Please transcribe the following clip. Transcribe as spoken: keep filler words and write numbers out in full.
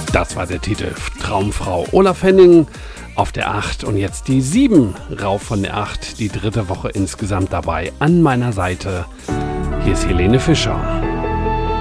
Das war der Titel Traumfrau. Olaf Henning auf der acht und jetzt die sieben rauf von der acht. Die dritte Woche insgesamt dabei. An meiner Seite, hier ist Helene Fischer.